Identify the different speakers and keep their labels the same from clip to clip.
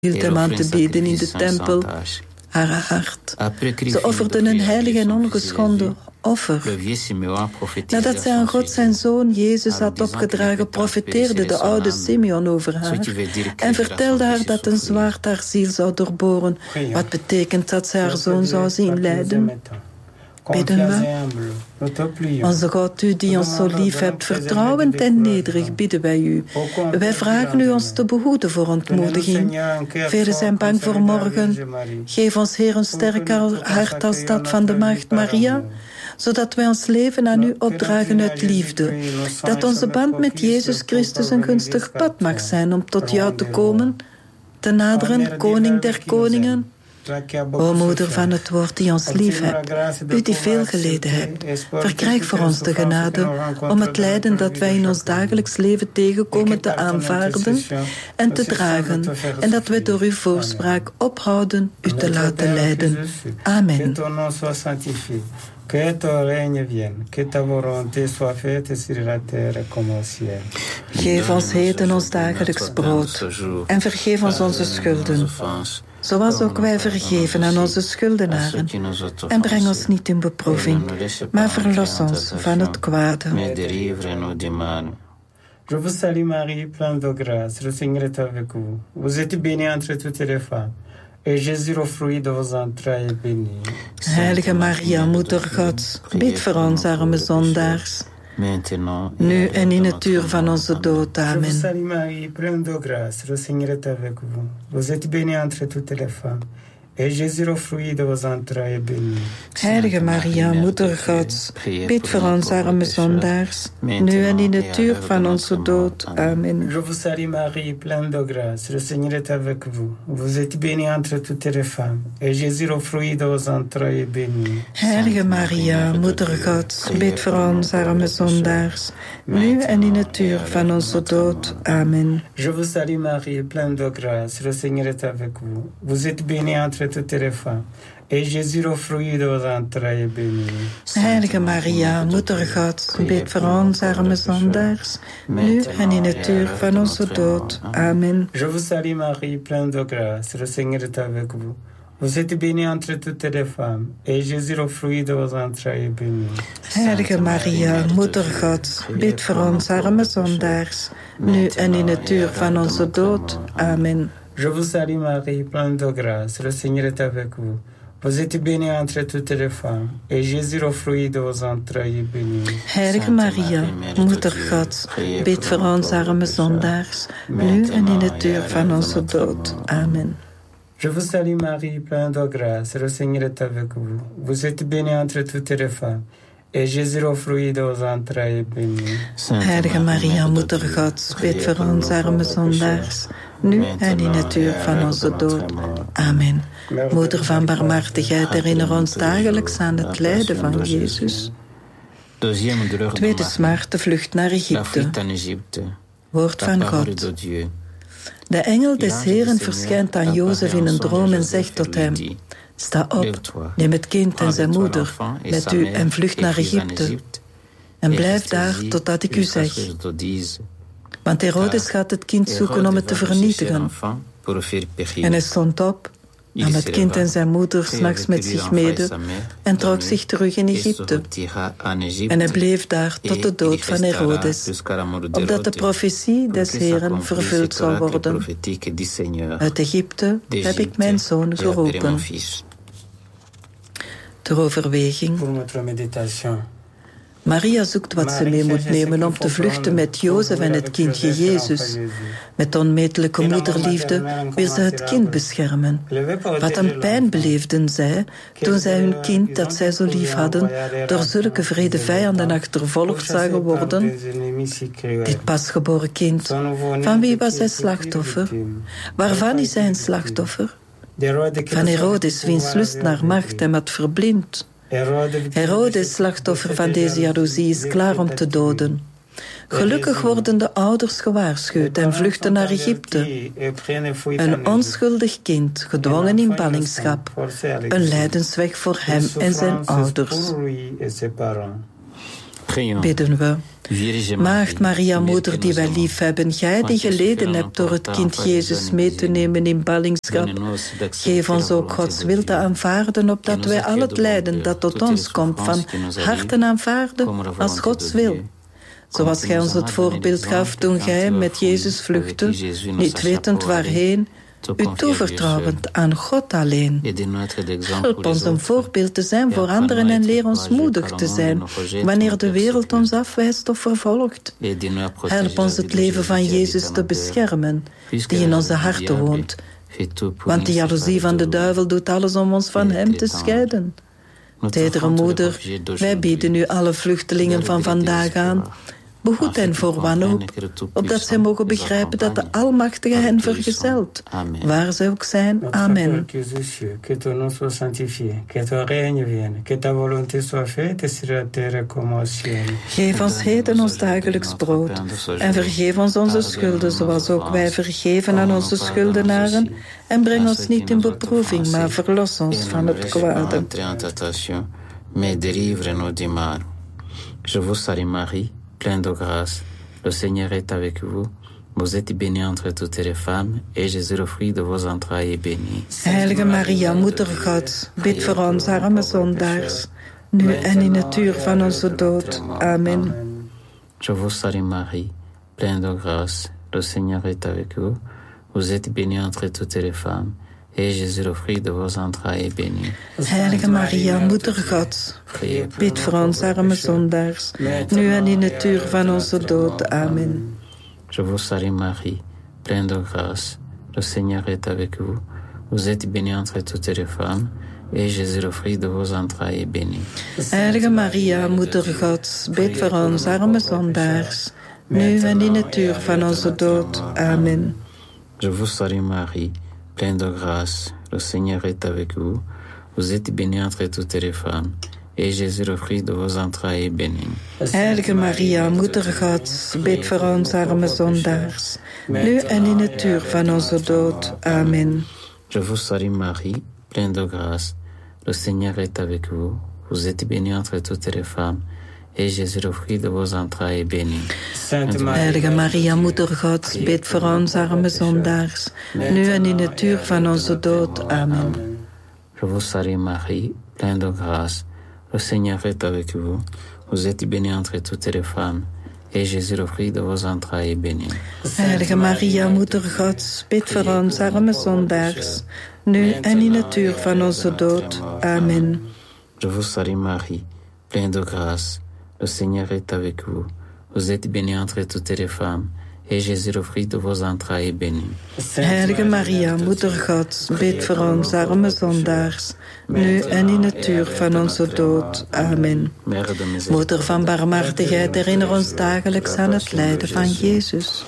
Speaker 1: hield hem aan te bidden in de tempel, haar hart. Ze offerden een heilig en ongeschonden offer. Nadat zij aan God zijn zoon Jezus had opgedragen, profeteerde de oude Simeon over haar en vertelde haar dat een zwaard haar ziel zou doorboren, wat betekent dat zij haar zoon zou zien lijden. Bidden we. Onze God, u die ons zo lief hebt, vertrouwend en nederig bidden wij u. Wij vragen u ons te behoeden voor ontmoediging. Velen zijn bang voor morgen. Geef ons, Heer, een sterk hart als dat van de maagd Maria, zodat wij ons leven aan u opdragen uit liefde. Dat onze band met Jezus Christus een gunstig pad mag zijn om tot jou te komen, te naderen, koning der koningen. O moeder van het woord die ons lief hebt, u die veel geleden hebt, verkrijg voor ons de genade om het lijden dat wij in ons dagelijks leven tegenkomen te aanvaarden en te dragen, en dat wij door uw voorspraak ophouden u te laten leiden. Amen.
Speaker 2: Que ton règne vienne, que ta volonté soit faite sur la terre comme au ciel.
Speaker 1: Geef ons heden ons dagelijks brood en vergeef ons onze schulden, zoals ook wij vergeven aan onze schuldenaren. En breng ons niet in beproeving, maar verlos ons van het kwade.
Speaker 2: Je vous salue Marie, pleine de grâce, le Seigneur est avec vous. Vous êtes bénie entre toutes les femmes. Et Jésus, le fruit de vos entrailles, est béni.
Speaker 1: Heilige Maria, Moeder Gods, bid voor ons arme zondaars, nu en in het uur van onze dood. Amen.
Speaker 2: Je vous salue Marie, pleine de grâce, le Seigneur est avec vous. Vous êtes bénie entre toutes les femmes. Et Jésus, le fruit de vos entrailles, est béni.
Speaker 1: Heilige Maria, Moeder Gods, bid voor ons arme zondaars, nu en in het uur van onze dood. Amen.
Speaker 2: Je vous salue Marie, pleine de grâce, le Seigneur est avec vous. Vous êtes bénie entre toutes les femmes. Et Jésus, le fruit de vos entrailles, est béni.
Speaker 1: Heilige Maria, Moeder Gods, bid voor ons arme zondaars, nu en in het uur van onze dood. Amen.
Speaker 2: Je vous salue Marie, pleine de grâce, le Seigneur est avec vous. Vous êtes bénie entre toutes les femmes. Et Jésus, le fruit de vos entrailles, est béni.
Speaker 1: Heilige Maria, Moeder Gods, bid voor ons arme zondaars, nu en in het uur van onze dood. Amen.
Speaker 2: Je vous salue Marie, pleine de grâce, le Seigneur est avec vous. Vous êtes bénie entre toutes les femmes, et Jésus, le fruit de vos entrailles, est béni.
Speaker 1: Heilige Maria, Moeder Gods, bid voor ons arme zondaars, nu en in het uur van onze dood. Amen.
Speaker 2: Je vous salue Marie, pleine de grâce, le Seigneur est avec vous. Vous êtes bénie entre toutes les femmes, et Jésus, le fruit de vos entrailles, est béni.
Speaker 1: Heilige Maria, Moeder Gods, bid voor ons arme zondaars, nu en in het uur van onze dood. Amen.
Speaker 2: Je vous salue Marie, pleine de grâce, le Seigneur est avec vous. Vous êtes bénie entre toutes les femmes, et Jésus, le fruit de vos entrailles, est béni.
Speaker 1: Heilige Maria, Moeder Gods, bid voor ons arme zondaars, nu en in het uur van onze dood. Amen. Moeder van barmhartigheid, herinner ons dagelijks aan het lijden van Jezus. Tweede smart, de vlucht naar Egypte. Woord van God. De engel des Heeren verschijnt aan Jozef in een droom en zegt tot hem: sta op, neem het kind en zijn moeder met u en vlucht naar Egypte. En blijf daar totdat ik u zeg. Want Herodes gaat het kind zoeken om het te vernietigen. En hij stond op, nam het kind en zijn moeder 's nachts met zich mede en trok zich terug in Egypte. En hij bleef daar tot de dood van Herodes, opdat de profetie des Heeren vervuld zou worden. Uit Egypte heb ik mijn zoon geroepen. Ter overweging. Maria zoekt wat ze mee moet nemen om te vluchten met Jozef en het kindje Jezus. Met onmetelijke moederliefde wil ze het kind beschermen. Wat een pijn beleefden zij toen zij hun kind dat zij zo lief hadden door zulke wrede vijanden achtervolgd zagen worden. Dit pasgeboren kind, van wie was hij slachtoffer? Waarvan is hij een slachtoffer? Van Herodes, wiens lust naar macht hem had verblind. Herodes, slachtoffer van deze jaloezie, is klaar om te doden. Gelukkig worden de ouders gewaarschuwd en vluchten naar Egypte. Een onschuldig kind, gedwongen in ballingschap. Een lijdensweg voor hem en zijn ouders. bidden we. Maagd Maria, moeder die wij lief hebben, gij die geleden hebt door het kind Jezus mee te nemen in ballingschap, geef ons ook Gods wil te aanvaarden, opdat wij al het lijden dat tot ons komt van harten aanvaarden als Gods wil. Zoals gij ons het voorbeeld gaf toen gij met Jezus vluchtte, niet wetend waarheen, u toevertrouwend aan God alleen. Help ons een voorbeeld te zijn voor anderen en leer ons moedig te zijn wanneer de wereld ons afwijst of vervolgt. Help ons het leven van Jezus te beschermen, die in onze harten woont. Want de jaloezie van de duivel doet alles om ons van hem te scheiden. Tedere moeder, wij bieden u alle vluchtelingen van vandaag aan. Behoed hen voor wanhoop, opdat zij mogen begrijpen dat de Almachtige hen vergezelt, waar zij ook zijn. Amen. Geef ons heden ons dagelijks brood en vergeef ons onze schulden, zoals ook wij vergeven aan onze schuldenaren. En breng ons niet in beproeving, maar verlos ons van het kwade.
Speaker 3: Je vous salue Marie, pleine de grâce, le Seigneur est avec vous. Vous êtes bénie entre toutes les femmes, et Jésus, le fruit de vos entrailles, est béni.
Speaker 1: Heilige Maria, Moeder Gods, bid voor ons arme zondaars, nu en in het uur van onze dood. Amen.
Speaker 3: Je vous salue Marie, pleine de grâce, le Seigneur est avec vous. Vous êtes bénie entre toutes les femmes, et Jésus, le fruit de vos entrailles, est béni.
Speaker 1: Heilige Maria, Moeder Gods, bid voor ons arme zondaars, nu en in het uur van onze dood. Amen.
Speaker 3: Je vous salue Marie, pleine de grâce, le Seigneur est avec vous. Vous êtes bénie entre toutes les femmes, et Jésus, le fruit de vos entrailles, est béni.
Speaker 1: Heilige Maria, Moeder Gods, bid voor ons arme zondaars, nu en in het uur van onze dood. Amen.
Speaker 3: Je vous salue Marie, pleine de grâce, le Seigneur est avec vous. Vous êtes bénie entre toutes les femmes, et Jésus, le fruit de vos entrailles, est béni.
Speaker 1: Heilige Maria, Moeder Gods, bid voor ons arme zondaars, nu en in het uur van onze dood. Amen.
Speaker 3: Je vous salue Marie, pleine de grâce, le Seigneur est avec vous. Vous êtes bénie entre toutes les femmes, et Jésus, le fruit de vos entrailles, est béni.
Speaker 1: Heilige Maria, Moeder Gods, bid voor ons arme zondaars, nu en in het uur van onze dood. Amen.
Speaker 3: Je vous salue Marie, pleine de grâce, le Seigneur est avec vous. Vous êtes bénie entre toutes les femmes, et Jésus, le fruit de vos entrailles, est béni.
Speaker 1: Heilige Maria, Moeder Gods, bid voor ons arme zondaars, nu en in het uur van onze dood. Amen.
Speaker 3: Je vous salue Marie, pleine de grâce, le Seigneur est avec vous. Vous êtes bénie entre toutes les femmes, et Jésus, le fruit de vos entrailles, est béni.
Speaker 1: Heilige Maria, Moeder Gods, bid voor ons arme zondaars, nu en in het uur van onze dood. Amen. Moeder van barmhartigheid, herinner ons dagelijks aan het lijden van Jezus.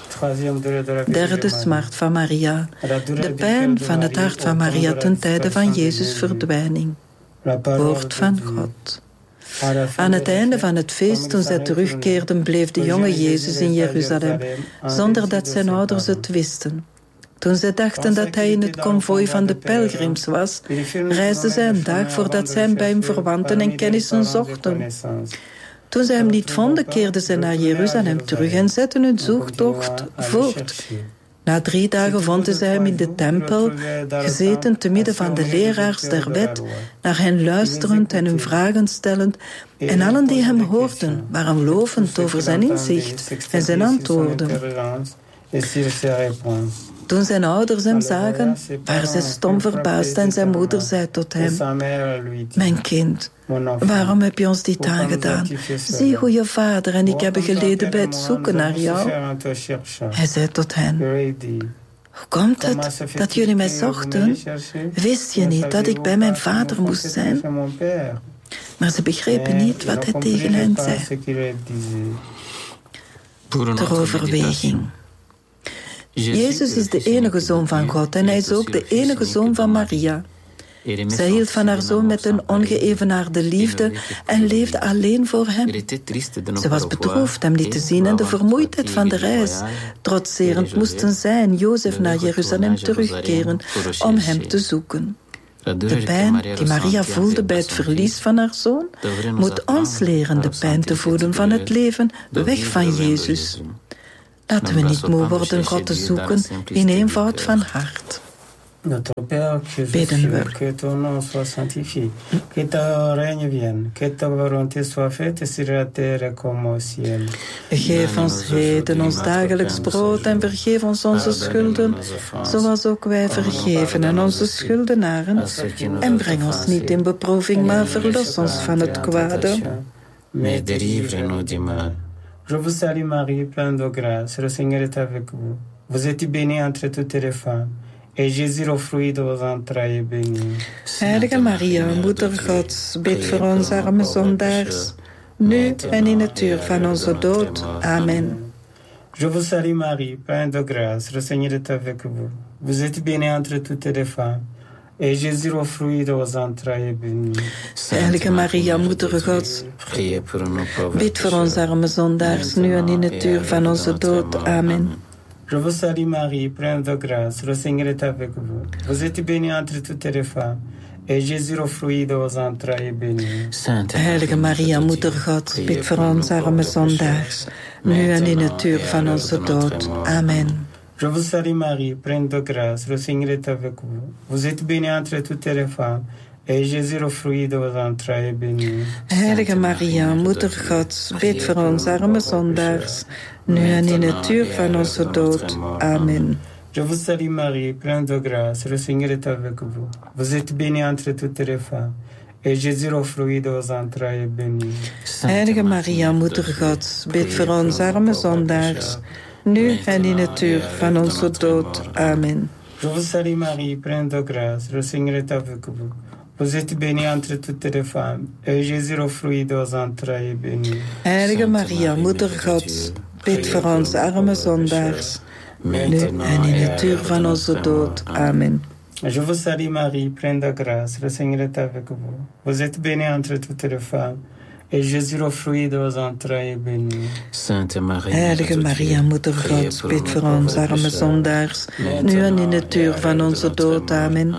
Speaker 1: Derde smart van Maria, de pijn van het hart van Maria ten tijde van Jezus' verdwijning. Woord van God. Aan het einde van het feest, toen zij terugkeerden, bleef de jonge Jezus in Jeruzalem, zonder dat zijn ouders het wisten. Toen zij dachten dat hij in het konvooi van de pelgrims was, reisden zij een dag voordat zij hem bij hun verwanten en kennissen zochten. Toen zij hem niet vonden, keerden zij naar Jeruzalem terug en zetten hun zoektocht voort. Na 3 dagen vonden zij hem in de tempel, gezeten te midden van de leraars der wet, naar hen luisterend en hun vragen stellend. En allen die hem hoorden, waren lovend over zijn inzicht en zijn antwoorden. Toen zijn ouders hem zagen, waren zij stom verbaasd en zijn moeder zei tot hem: Mijn kind, waarom heb je ons dit aangedaan? Zie hoe je vader en ik hebben geleden bij het zoeken naar jou. Hij zei tot hen: Hoe komt het dat jullie mij zochten? Wist je niet dat ik bij mijn vader moest zijn? Maar ze begrepen niet wat hij tegen hen zei. Ter overweging. Jezus is de enige zoon van God en hij is ook de enige zoon van Maria. Zij hield van haar zoon met een ongeëvenaarde liefde en leefde alleen voor hem. Ze was bedroefd hem niet te zien en de vermoeidheid van de reis. Trotserend moesten zij en Jozef naar Jeruzalem terugkeren om hem te zoeken. De pijn die Maria voelde bij het verlies van haar zoon, moet ons leren de pijn te voelen van het leven weg van Jezus. Laten we niet moe worden God te zoeken in eenvoud van hart.
Speaker 2: Notre Père, que ton nom soit sanctifié, que ta règne vienne, que ta volonté soit faite sur la terre comme au ciel.
Speaker 1: Geef ons heden ons dagelijks brood en vergeef ons onze schulden, zoals ook wij vergeven aan onze schuldenaren. En breng ons niet in beproeving, maar verlos ons van het kwade.
Speaker 3: Mais délivre-nous du mal.
Speaker 2: Je vous salue Marie, pleine de grâce, le Seigneur est avec vous. Vous êtes bénie entre toutes les femmes. Et Jésus, le fruit de vos entrailles, est béni.
Speaker 1: Heilige Maria, Moeder Gods, bid voor ons arme zondaars, nu en in het uur van onze dood. Amen.
Speaker 2: Je vous salue Marie, pleine de grâce, le Seigneur est avec vous. Vous êtes bénie entre toutes les femmes. Et Jésus, le fruit de vos entrailles, est béni.
Speaker 1: Heilige Maria, Moeder Gods, bid voor ons arme zondaars, nu en in het uur van onze dood. Amen.
Speaker 2: Je vous salue Marie, pleine de grâce, le Seigneur est avec vous. Vous êtes bénie entre toutes les femmes, et Jésus, le fruit de vos entrailles, est béni.
Speaker 1: Heilige Maria, Moeder Gods, bid voor ons arme zondaars, nu en in het uur van onze dood. Amen.
Speaker 2: Je vous salue Marie, pleine de grâce, le Seigneur est avec vous. Vous êtes bénie entre toutes les femmes, et Jésus, le fruit de vos entrailles, est béni.
Speaker 1: Heilige Maria, Moeder Gods, bid voor ons arme zondaars, nu en in het uur van onze dood. Amen.
Speaker 2: Je vous salue Marie, pleine de grâce, le Seigneur est avec vous. Vous êtes bénie entre toutes les femmes, et Jésus, le fruit de vos entrailles, est béni.
Speaker 1: Heilige Maria, Moeder Gods, bid voor ons arme zondaars, nu en in het uur van onze dood. Amen.
Speaker 2: Je vous salue Marie, pleine de grâce, le Seigneur est avec vous. Vous êtes bénie entre toutes les femmes, et Jésus, le fruit de vos entrailles, est béni.
Speaker 1: Heilige Maria, Moeder Gods, bid voor ons arme zondaars, nu en in het uur van onze dood. Amen.
Speaker 2: Je vous salue Marie, pleine de grâce, le Seigneur est avec vous. Vous êtes bénie entre toutes les femmes, et Jésus, le fruit de vos entrailles, est béni.
Speaker 1: Heilige Maria, Moeder Gods, bid voor ons arme zondaars, nu en in het uur van onze dood. Amen.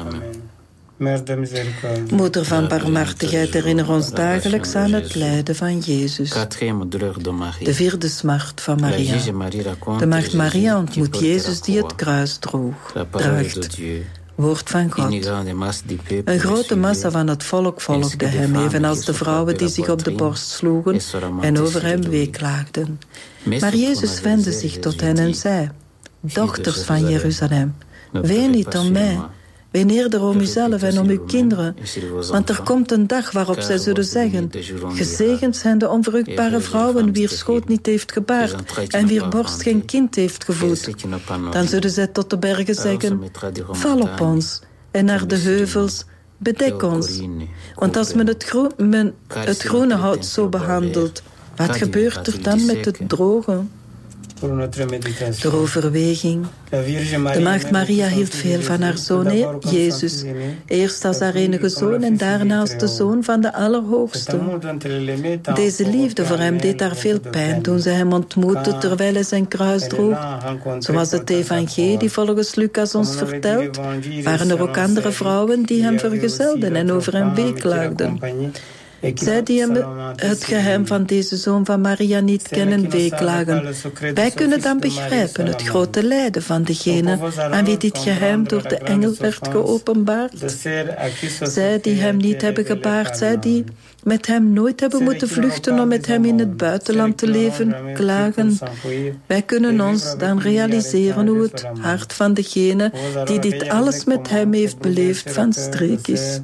Speaker 1: Moeder van barmhartigheid, herinner ons dagelijks aan het lijden van Jezus. De vierde smart van Maria. De maagd Maria ontmoet Jezus die het kruis draagt. Woord van God. Een grote massa van het volk volgde hem, evenals de vrouwen die zich op de borst sloegen en over hem weeklaagden. Maar Jezus wendde zich tot hen en zei: Dochters van Jeruzalem, ween niet om mij. Ween eerder om uzelf en om uw kinderen, want er komt een dag waarop zij zullen zeggen: gezegend zijn de onvruchtbare vrouwen wier schoot niet heeft gebaard en wier borst geen kind heeft gevoed. Dan zullen zij tot de bergen zeggen: val op ons, en naar de heuvels: bedek ons. Want als men het groene hout zo behandelt, wat gebeurt er dan met het droge? De overweging. De maagd Maria hield veel van haar zoon Jezus. Eerst als haar enige zoon en daarna als de zoon van de Allerhoogste. Deze liefde voor hem deed haar veel pijn toen ze hem ontmoette terwijl hij zijn kruis droeg. Zoals het evangelie volgens Lucas ons vertelt, waren er ook andere vrouwen die hem vergezelden en over hem weeklaagden. Zij die hem het geheim van deze zoon van Maria niet kennen, weeklagen. Wij kunnen dan begrijpen het grote lijden van degene aan wie dit geheim door de engel werd geopenbaard. Zij die hem niet hebben gebaard, zij die met hem nooit hebben moeten vluchten om met hem in het buitenland te leven, klagen. Wij kunnen ons dan realiseren hoe het hart van degene die dit alles met hem heeft beleefd van streek is.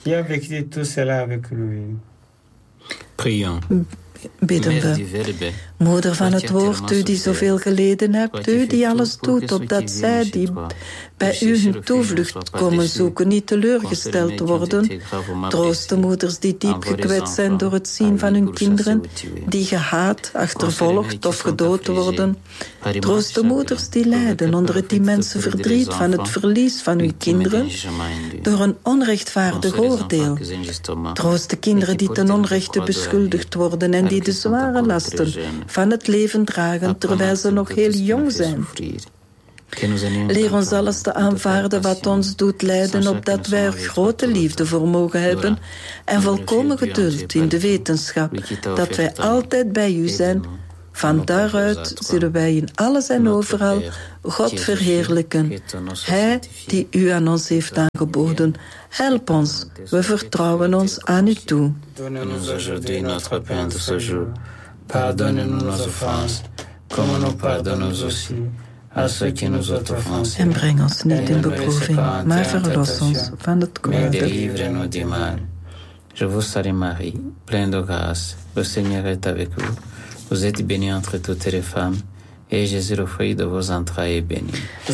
Speaker 1: Bidden we. Moeder van het woord, u die zoveel geleden hebt, u die alles doet, opdat zij die bij u hun toevlucht komen zoeken, niet teleurgesteld worden. Troost de moeders die diep gekwetst zijn door het zien van hun kinderen, die gehaat, achtervolgd of gedood worden. Troost de moeders die lijden onder het immense verdriet van het verlies van hun kinderen door een onrechtvaardig oordeel. Troost de kinderen die ten onrechte beschuldigd worden en die de zware lasten van het leven dragen terwijl ze nog heel jong zijn. Leer ons alles te aanvaarden wat ons doet lijden, opdat wij er grote liefde voor mogen hebben en volkomen geduld in de wetenschap dat wij altijd bij u zijn. Van daaruit zullen wij in alles en overal God verheerlijken. Hij die u aan ons heeft aangeboden. Help ons, we vertrouwen ons aan u toe.
Speaker 3: Donne-nous aujourd'hui notre pain de ce jour. Pardonne-nous nos offenses, comme nous pardonnons aussi à ceux qui nous ont offensés.
Speaker 1: En breng ons niet in beproeving, maar verlos ons van het kwade.
Speaker 3: Délivre-nous du mal. Je vous salue Marie, pleine de grâce, le Seigneur est avec vous. Vous êtes bénie entre toutes les femmes, et Jésus, le fruit de vos entrailles, est béni.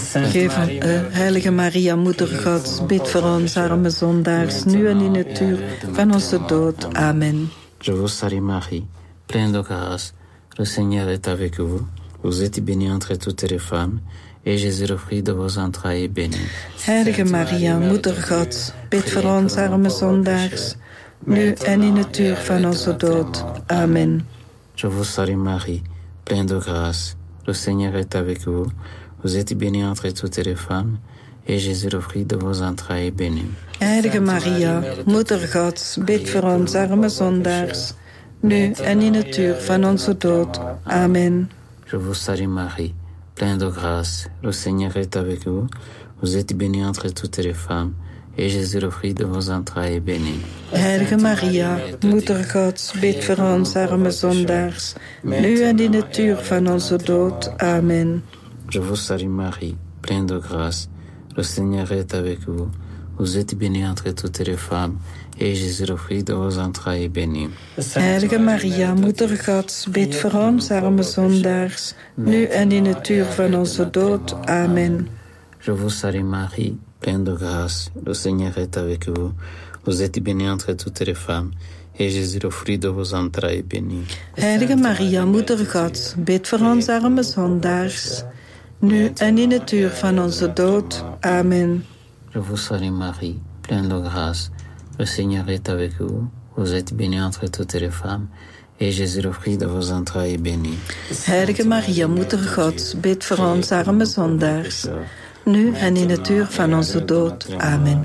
Speaker 1: Heilige Maria, Moeder Gods, bid voor ons arme zondaars, nu en in het uur van onze dood. Amen.
Speaker 3: Je vous salue Marie, pleine de grâce, le Seigneur est avec vous. Vous êtes bénie entre toutes les femmes, et Jésus, le fruit de vos entrailles, est béni.
Speaker 1: Heilige Maria, Moeder Gods, bid voor ons arme zondaars, nu en in het uur van onze dood. Amen.
Speaker 3: Je vous salue Marie, pleine de grâce, le Seigneur est avec vous. Vous êtes bénie entre toutes les femmes, et Jésus, le fruit de vos entrailles, est béni.
Speaker 1: Heilige Maria, Moeder Gods, bid voor ons arme zondaars, nu en in het uur van onze dood. Amen.
Speaker 3: Je vous salue Marie, pleine de grâce, le Seigneur est avec vous. Vous êtes bénie entre toutes les femmes, et Jésus, le fruit de vos entrailles, est béni.
Speaker 1: Heilige Maria, Moeder Gods, bid voor ons arme zondaars, nu en in het uur van onze dood. Amen.
Speaker 3: Je vous salue Marie, pleine de grâce, le Seigneur est avec vous. Vous êtes bénie entre toutes les femmes, et Jésus, le fruit de vos entrailles, est béni.
Speaker 1: Heilige Maria, Moeder Gods, bid voor ons arme zondaars, nu en in het uur van onze dood. Amen.
Speaker 3: Je vous salue Marie, pleine de grâce, le Seigneur est avec vous. Vous êtes bénie entre toutes les femmes, et Jésus, le fruit de vos entrailles, est béni.
Speaker 1: Heilige Maria, Moeder Gods, bid voor ons arme zondaars, nu en in het uur van onze dood. Amen.
Speaker 3: Je vous salue Marie, pleine de grâce, le Seigneur est avec vous. Vous êtes bénie entre toutes les femmes, et Jésus, le fruit de vos entrailles, est béni.
Speaker 1: Heilige Maria, Moeder Gods, bid voor ons arme zondaars, nu en in het uur van onze dood. Amen.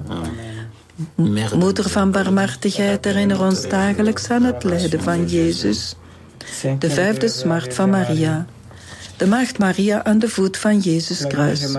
Speaker 1: Moeder van barmhartigheid, herinner ons dagelijks aan het lijden van Jezus. De vijfde smart van Maria. De maagd Maria aan de voet van Jezus kruis.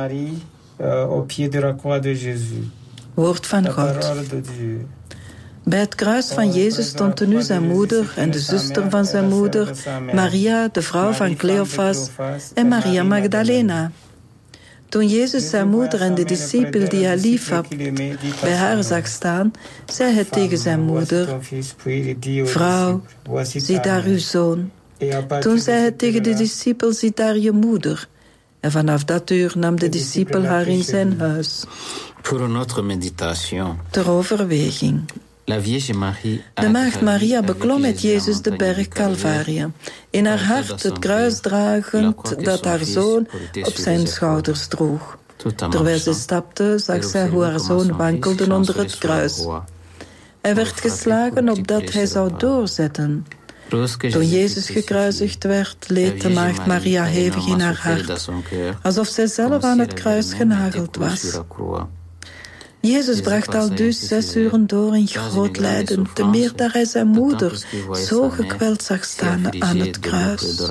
Speaker 1: Woord van God. Bij het kruis van Jezus stond nu zijn moeder en de zuster van zijn moeder, Maria, de vrouw van Cleofas, en Maria Magdalena. Toen Jezus zijn moeder en de discipel die hij lief had bij haar zag staan, zei hij tegen zijn moeder: Vrouw, zie daar uw zoon. Toen zei hij tegen de discipel: Zie daar je moeder. En vanaf dat uur nam de discipel haar in zijn huis.
Speaker 3: Pour notre méditation.
Speaker 1: Ter overweging. De maagd Maria beklom met Jezus de berg Calvaria, in haar hart het kruis dragend dat haar zoon op zijn schouders droeg. Terwijl ze stapte, zag zij hoe haar zoon wankelde onder het kruis. Hij werd geslagen opdat hij zou doorzetten. Toen Jezus gekruisigd werd, leed de maagd Maria hevig in haar hart, alsof zij zelf aan het kruis genageld was. Jezus bracht al dus 6 uren door in groot lijden, te meer dat hij zijn moeder zo gekweld zag staan aan het kruis.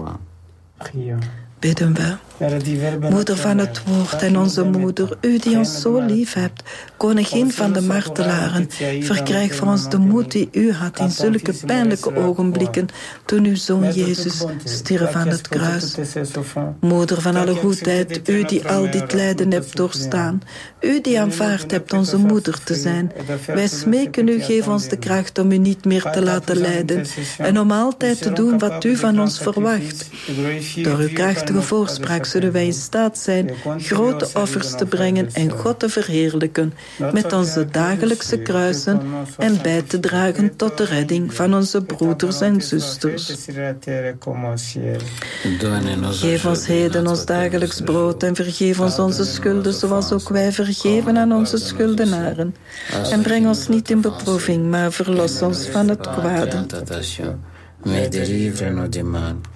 Speaker 1: Bidden we. Moeder van het woord en onze moeder, u die ons zo lief hebt, koningin van de martelaren, verkrijg voor ons de moed die u had in zulke pijnlijke ogenblikken toen uw zoon Jezus stierf aan het kruis. Moeder van alle goedheid, u die al dit lijden hebt doorstaan, u die aanvaard hebt onze moeder te zijn, wij smeken u, geef ons de kracht om u niet meer te laten lijden en om altijd te doen wat u van ons verwacht. Door uw krachtige voorspraak zullen wij in staat zijn grote offers te brengen en God te verheerlijken met onze dagelijkse kruisen en bij te dragen tot de redding van onze broeders en zusters. Geef ons heden ons dagelijks brood en vergeef ons onze schulden zoals ook wij vergeven aan onze schuldenaren. En breng ons niet in beproeving, maar verlos ons van het kwade.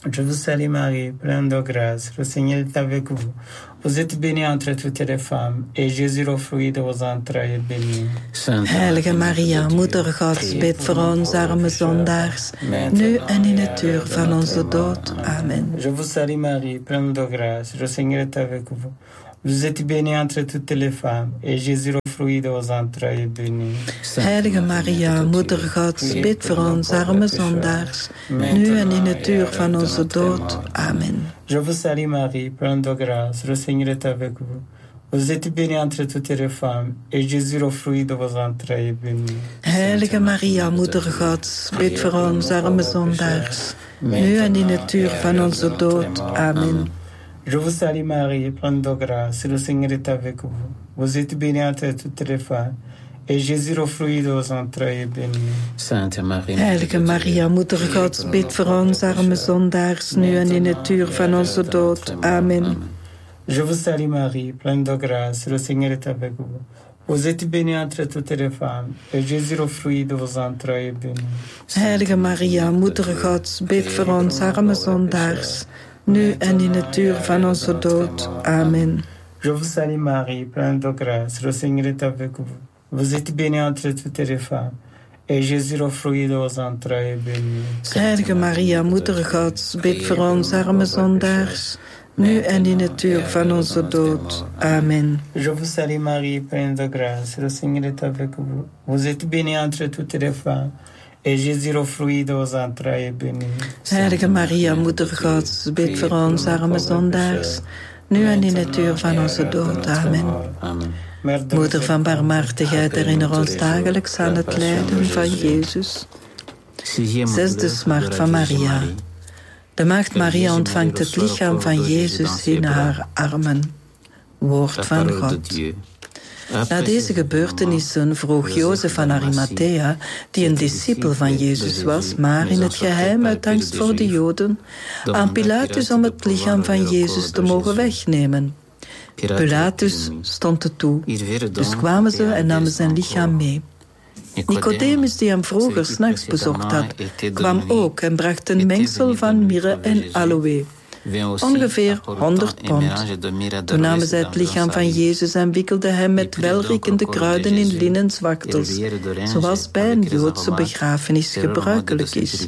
Speaker 2: Je vous salue Marie, pleine de grâce, le Seigneur est avec vous. Vous êtes bénie entre toutes les femmes, et Jésus, le fruit de vos entrailles, est béni.
Speaker 1: Heilige Maria, Moeder Gods, bid voor ons arme zondaars, nu en in het uur van onze dood. Amen.
Speaker 2: Je vous salue Marie, pleine de grâce, le Seigneur est avec vous. Vous êtes bénie entre toutes les femmes, et Jésus, le fruit de vos entrailles, est béni.
Speaker 1: Heilige Maria, Moeder Gods, bid voor ons arme zondaars, nu en in het uur van onze dood. Amen.
Speaker 2: Je vous salue Marie, pleine de grâce, le Seigneur est avec vous. Vous êtes bénie entre toutes les femmes, et Jésus, le fruit de vos entrailles, est béni.
Speaker 1: Heilige Maria, Moeder Gods, bid voor ons arme zondaars, nu en in het uur van onze dood. Amen.
Speaker 2: Je vous salue Marie, pleine de grâce, le Seigneur est avec vous. Vous êtes bénie entre toutes les femmes, et Jésus, le fruit de vos entrailles, est béni.
Speaker 3: Sainte Marie,
Speaker 1: Heilige Maria, Moeder Gods, bid voor ons arme zondaars, nu en in het uur van onze dood. Amen.
Speaker 2: Je vous salue Marie, pleine de grâce, le Seigneur est avec vous. Vous êtes bénie entre toutes les femmes, et Jésus, le fruit de vos entrailles, est béni.
Speaker 1: Heilige Maria, Moeder Gods, bid voor ons arme zondaars, nu en in het uur van onze dood. Amen.
Speaker 2: Je vous salue Marie, pleine de grâce, le Seigneur est avec vous. Vous êtes bénie entre toutes les femmes, et Jésus, le fruit de vos entrailles, est béni.
Speaker 1: Heilige Maria, Moeder Gods, bid voor ons arme zondaars, nu en in het uur van onze dood. Amen.
Speaker 2: Je vous salue Marie, pleine de grâce, le Seigneur est avec vous. Vous êtes bénie entre toutes les femmes, et Jésus, le fruit de vos entrailles, est béni.
Speaker 1: Heilige Maria, Moeder Gods, bid voor ons arme zondaars, nu en in het uur van onze dood. Amen. Moeder van barmhartigheid, herinner ons dagelijks aan het lijden van Jezus. Zesde smart van Maria. De maagd Maria ontvangt het lichaam van Jezus in haar armen. Woord van God. Na deze gebeurtenissen vroeg Jozef van Arimathea, die een discipel van Jezus was, maar in het geheim uit angst voor de Joden, aan Pilatus om het lichaam van Jezus te mogen wegnemen. Pilatus stond het toe, dus kwamen ze en namen zijn lichaam mee. Nicodemus, die hem vroeger 's nachts bezocht had, kwam ook en bracht een mengsel van mirre en aloë. Ongeveer 100 pond. Toen namen zij het lichaam van Jezus en wikkelden hem met welriekende kruiden in linnen zwaktels, zoals bij een Joodse begrafenis gebruikelijk is.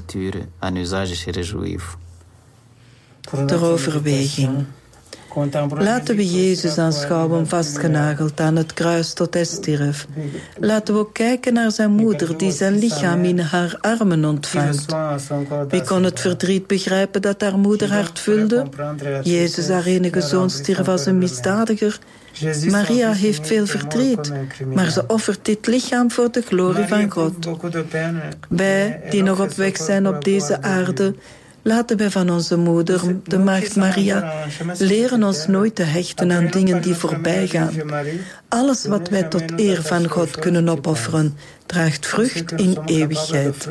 Speaker 1: Ter overweging. Laten we Jezus aanschouwen vastgenageld aan het kruis tot hij stierf. Laten we ook kijken naar zijn moeder die zijn lichaam in haar armen ontvangt. Wie kon het verdriet begrijpen dat haar moeder hart vulde? Jezus, haar enige zoon, stierf als een misdadiger. Maria heeft veel verdriet, maar ze offert dit lichaam voor de glorie van God. Wij, die nog op weg zijn op deze aarde, laten wij van onze moeder, de maagd Maria, leren ons nooit te hechten aan dingen die voorbij gaan. Alles wat wij tot eer van God kunnen opofferen, draagt vrucht in eeuwigheid.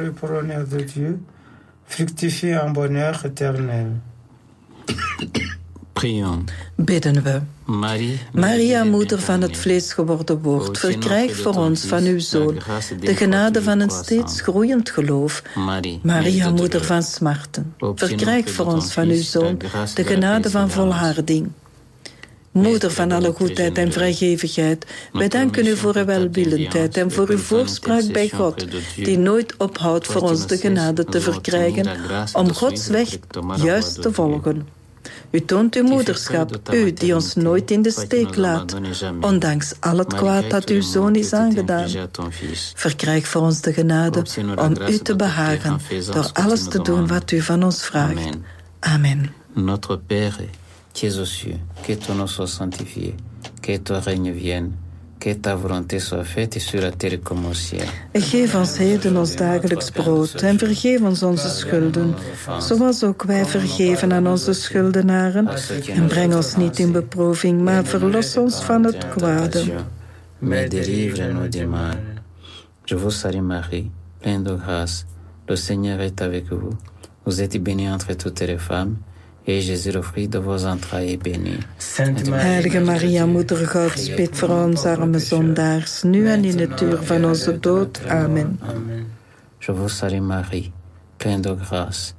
Speaker 1: Bidden we. Maria, moeder van het vlees geworden woord, verkrijg voor ons van uw Zoon de genade van een steeds groeiend geloof. Maria, moeder van smarten, verkrijg voor ons van uw Zoon de genade van volharding. Moeder van alle goedheid en vrijgevigheid, wij danken u voor uw welwillendheid en voor uw voorspraak bij God, die nooit ophoudt voor ons de genade te verkrijgen om Gods weg juist te volgen. U toont uw moederschap, u die ons nooit in de steek laat, ondanks al het kwaad dat uw Zoon is aangedaan. Verkrijg voor ons de genade om u te behagen, door alles te doen wat u van ons vraagt. Amen.
Speaker 3: Notre Père, qui es aux cieux, que ton nom soit sanctifié, que ton règne vienne, que ta volonté soit faite sur la terre comme au ciel.
Speaker 1: Geef ons heden ons dagelijks brood en vergeef ons onze schulden, zoals ook wij vergeven aan onze schuldenaren. En breng ons niet in beproeving, maar verlos ons van het kwade.
Speaker 3: Mais délivre-nous du mal. Je vous salue Marie, pleine de grâce. Le Seigneur est avec vous. Vous êtes bénie entre toutes les femmes, et Jésus, le fruit de vos entrailles, est béni.
Speaker 1: Heilige Maria, moeder Gods, bid voor ons arme zondaars, nu en in het uur van onze dood. Amen.
Speaker 3: Je vous salue Marie, pleine de grâce.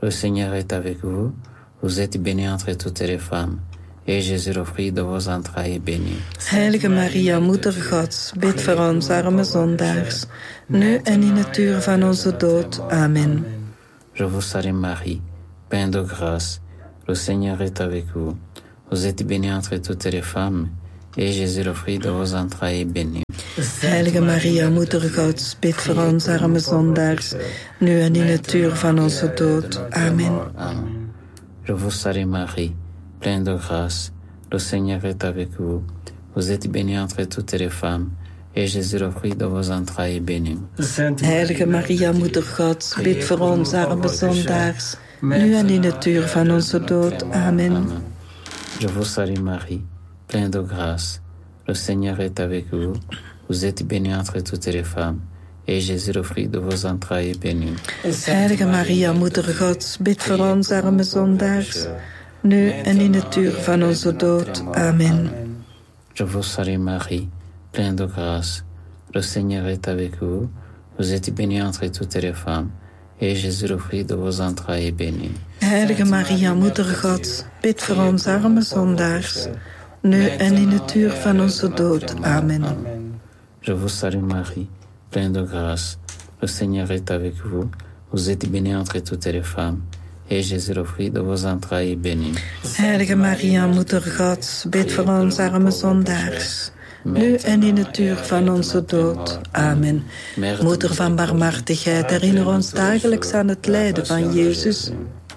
Speaker 3: Le Seigneur est avec vous. Vous êtes bénie entre toutes les femmes. Et Jésus, le fruit de vos entrailles, est béni.
Speaker 1: Heilige Maria, Moeder Gods, bid voor ons arme zondaars, nu en in het uur van onze dood. Amen.
Speaker 3: Je vous salue Marie, pleine de grâce. Le Seigneur est avec vous. Vous êtes bénie entre toutes les femmes. Et Jésus, le fruit de vos entrailles, est béni.
Speaker 1: Heilige Maria, Moeder Gods, bid voor ons arme zondaars, nu en in het uur van onze dood. Amen.
Speaker 3: Amen. Je vous salue Marie, pleine de grâce. Le Seigneur est avec vous. Vous êtes bénie entre toutes les femmes. Et Jésus, le fruit de vos entrailles, est béni.
Speaker 1: Heilige Maria, Moeder Gods, bid voor ons arme zondaars, nu en in het uur van onze dood. Amen.
Speaker 3: Amen. Je vous salue Marie, pleine de grâce. Le Seigneur est avec vous. Vous êtes bénie entre toutes les femmes. Et Jésus, le fruit de vos entrailles, est béni.
Speaker 1: Heilige Maria, Moeder Gods, bid voor ons arme zondaars, nu en in het uur van onze dood. Amen.
Speaker 3: Je vous salue Marie, pleine de grâce. Le Seigneur est avec vous. Vous êtes bénie entre toutes les femmes. Et Jésus, le fruit de vos entrailles, est béni.
Speaker 1: Heilige Maria, Moeder Gods, bid voor ons arme zondaars, nu en in het uur van onze dood. Amen.
Speaker 3: Je vous salue Marie, pleine de grâce. Le Seigneur est avec vous. Vous êtes bénie entre toutes les femmes. Et Jésus, le fruit de vos entrailles, est béni.
Speaker 1: Heilige Maria, Moeder Gods, bid voor ons arme zondaars, nu en in het uur van onze dood. Amen. Moeder van barmhartigheid, herinner ons dagelijks aan het lijden van Jezus.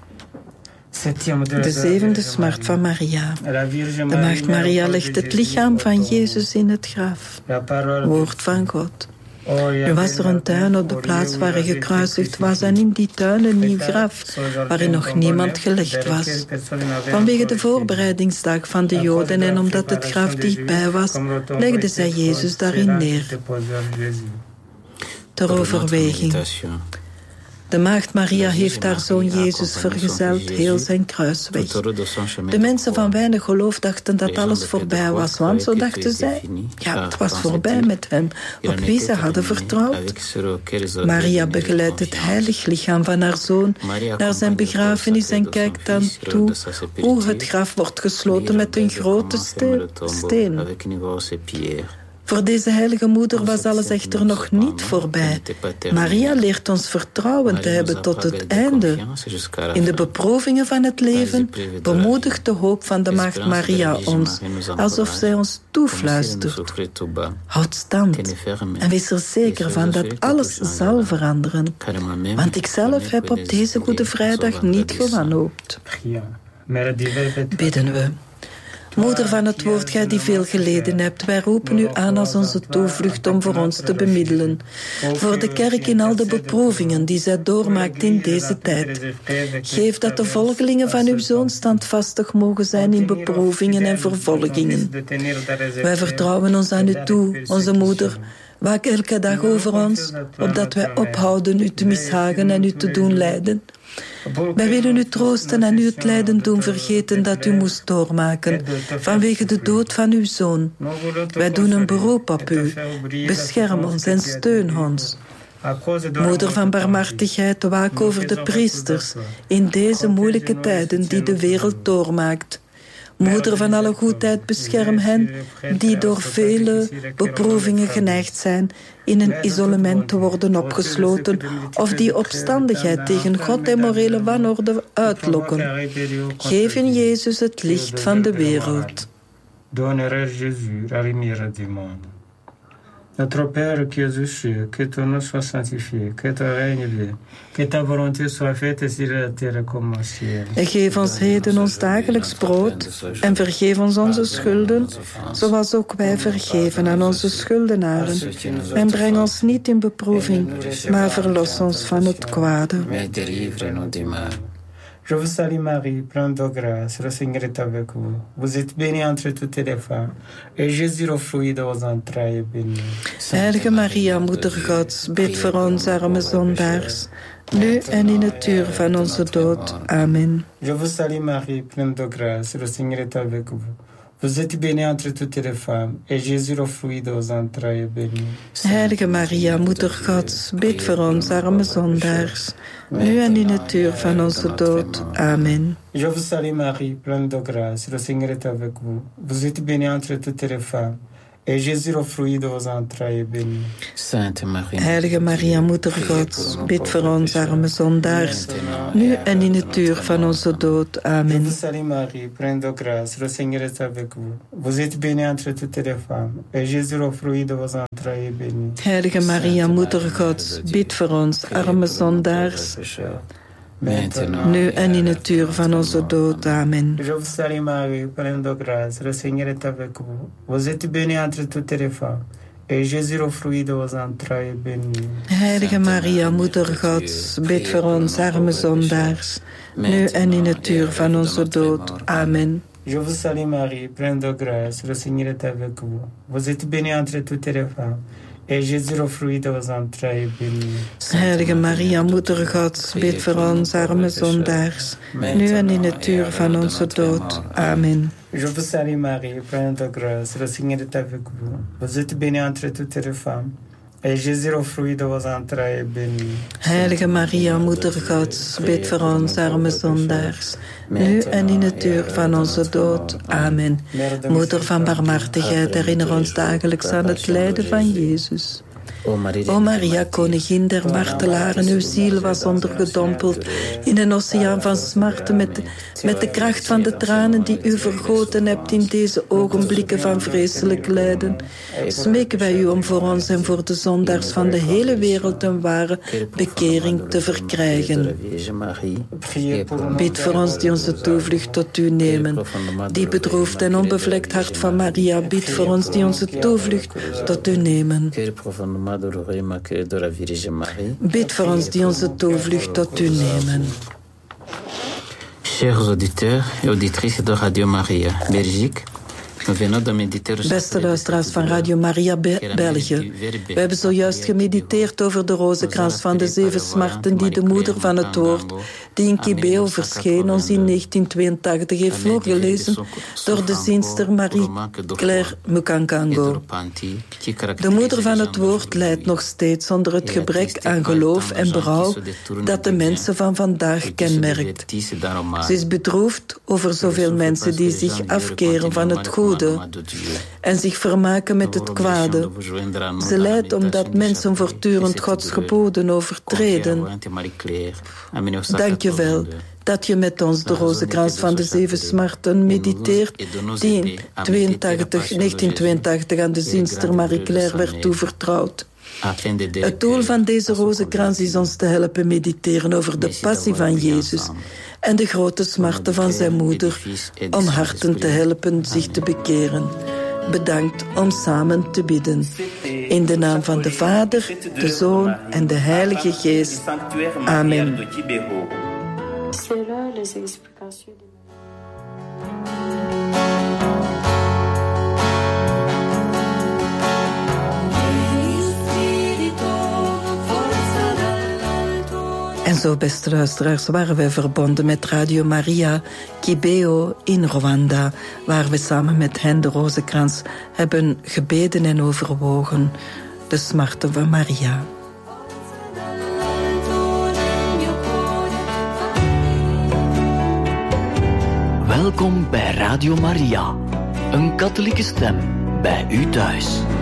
Speaker 1: De zevende smart van Maria. De maagd Maria legt het lichaam van Jezus in het graf. Woord van God. Nu was er een tuin op de plaats waar hij gekruisigd was en in die tuin een nieuw graf, waarin nog niemand gelegd was. Vanwege de voorbereidingsdag van de Joden en omdat het graf dichtbij was, legden zij Jezus daarin neer. Ter overweging. De maagd Maria heeft haar zoon Jezus vergezeld heel zijn kruisweg. De mensen van weinig geloof dachten dat alles voorbij was, want zo dachten zij, ja, het was voorbij met hem, op wie ze hadden vertrouwd. Maria begeleidt het heilig lichaam van haar zoon naar zijn begrafenis en kijkt dan toe hoe het graf wordt gesloten met een grote steen. Voor deze heilige moeder was alles echter nog niet voorbij. Maria leert ons vertrouwen te hebben tot het einde. In de beproevingen van het leven bemoedigt de hoop van de maagd Maria ons, alsof zij ons toefluistert. Houd stand en wees er zeker van dat alles zal veranderen. Want ik zelf heb op deze Goede Vrijdag niet gewanhoopt. Bidden we. Moeder van het woord, gij die veel geleden hebt, wij roepen u aan als onze toevlucht om voor ons te bemiddelen. Voor de kerk in al de beproevingen die zij doormaakt in deze tijd. Geef dat de volgelingen van uw zoon standvastig mogen zijn in beproevingen en vervolgingen. Wij vertrouwen ons aan u toe, onze moeder. Waak elke dag over ons, opdat wij ophouden u te mishagen en u te doen lijden. Wij willen u troosten en u het lijden doen vergeten dat u moest doormaken, vanwege de dood van uw zoon. Wij doen een beroep op u. Bescherm ons en steun ons. Moeder van barmhartigheid, waak over de priesters in deze moeilijke tijden die de wereld doormaakt. Moeder van alle goedheid, bescherm hen die door vele beproevingen geneigd zijn in een isolement te worden opgesloten of die opstandigheid tegen God en morele wanorde uitlokken. Geef in Jezus het licht van de wereld.
Speaker 2: Notre Père qui es aux cieux, que ton nom soit sanctifié, que ton règne vienne, que ta volonté soit faite sur la terre comme au ciel.
Speaker 1: En geef ons heden ons dagelijks brood en vergeef ons onze schulden, zoals ook wij vergeven aan onze schuldenaren. En breng ons niet in beproeving, maar verlos ons van het kwade.
Speaker 2: Je vous salue Marie, pleine de grâce, le Seigneur est avec vous. Vous êtes bénie entre toutes les femmes, et Jésus, le fruit de vos entrailles, est béni.
Speaker 1: Heilige Maria, Moeder Gods, bid voor ons arme zondaars, nu en in het uur van onze dood. Amen.
Speaker 2: Je vous salue Marie, pleine de grâce, le Seigneur est avec vous. Vous êtes bénie entre toutes les femmes, et Jésus, le fruit de vos entrailles, est béni.
Speaker 1: Heilige Maria, Moeder Gods, bid voor ons arme zondaars, nu en in het uur van onze dood. Amen.
Speaker 2: Je vous salue Marie, pleine de grâce, le Seigneur est avec vous. Vous êtes bénie entre toutes les femmes, et Jésus, le fruit de vos entrailles, est béni.
Speaker 3: Sainte Marie,
Speaker 1: Heilige Maria, Moeder Gods, bid voor ons arme zondaars, nu en in het uur van onze dood. Amen.
Speaker 2: Je vous salue Marie, pleine de grâce, le Seigneur est avec vous. Vous êtes bénie entre toutes les femmes, et Jésus, le fruit de vos entrailles, est béni.
Speaker 1: Heilige Maria, Moeder Gods, bid voor ons arme zondaars, nu en in het uur van onze dood. Amen.
Speaker 2: Je vous salue Marie, pleine de grâce, le Seigneur est avec vous. Vous êtes bénie entre toutes les femmes, et Jésus, le fruit de vos entrailles, est béni.
Speaker 1: Heilige Maria, Moeder Gods, bid voor ons arme zondaars, nu en in het uur van onze dood. Amen.
Speaker 2: Je vous salue Marie, pleine de grâce, le Seigneur est avec vous. Vous êtes bénie entre toutes les femmes, et Jésus, le fruit de vos entrailles, est béni.
Speaker 1: Heilige Maria, Moeder Gods, bid voor ons arme zondaars, nu en in het uur van onze dood. Amen.
Speaker 2: Je vous salue Marie, pleine de grâce, le Seigneur est avec vous. Vous êtes bénie entre toutes les femmes, et Jésus, le fruit de vos entrailles, est béni.
Speaker 1: Heilige Maria, Moeder Gods, bid voor ons arme zondaars, nu en in het uur van onze dood. Amen. Moeder van barmhartigheid, herinner ons dagelijks aan het lijden van Jezus. O Maria, koningin der martelaren, uw ziel was ondergedompeld in een oceaan van smarten met de kracht van de tranen die u vergoten hebt in deze ogenblikken van vreselijk lijden. Smeken wij u om voor ons en voor de zondaars van de hele wereld een ware bekering te verkrijgen. Bid voor ons die onze toevlucht tot u nemen. Die bedroefd en onbevlekt hart van Maria, bid voor ons die onze toevlucht tot u nemen. Bid voor ons die onze toevlucht tot u nemen.
Speaker 3: Chers auditeurs et auditrices de Radio Maria, Belgique,
Speaker 1: Beste luisteraars van Radio Maria België. We hebben zojuist gemediteerd over de rozenkrans van de 7 smarten die de moeder van het woord, die in Kibeo verscheen, ons in 1982 heeft voorgelezen door de zienster Marie-Claire Mukangango. De moeder van het woord lijdt nog steeds onder het gebrek aan geloof en berouw dat de mensen van vandaag kenmerkt. Ze is bedroefd over zoveel mensen die zich afkeren van het goede en zich vermaken met het kwade. Ze lijdt omdat mensen voortdurend Gods geboden overtreden. Dank je wel dat je met ons de rozenkrans van de 7 smarten mediteert, die in 1982 aan de zienster Marie-Claire werd toevertrouwd. Het doel van deze rozenkrans is ons te helpen mediteren over de passie van Jezus en de grote smarten van zijn moeder, om harten te helpen zich te bekeren. Bedankt om samen te bidden. In de naam van de Vader, de Zoon en de Heilige Geest. Amen. En zo, beste luisteraars, waren wij verbonden met Radio Maria Kibeo in Rwanda, waar we samen met hen de rozenkrans hebben gebeden en overwogen, de smarten van Maria.
Speaker 4: Welkom bij Radio Maria, een katholieke stem bij u thuis.